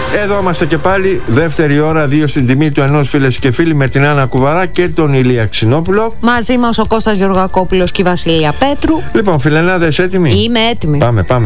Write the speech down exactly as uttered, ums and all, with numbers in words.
Εδώ είμαστε και πάλι, δεύτερη ώρα, δύο στην τιμή του ενός, φίλες και φίλοι, με την Άννα Κουβαρά και τον Ηλία Ξινόπουλο. Μαζί μας ο Κώστας Γεωργακόπουλος και η Βασιλεία Πέτρου. Λοιπόν, φιλενάδες, έτοιμοι? Είμαι έτοιμη. Πάμε, πάμε.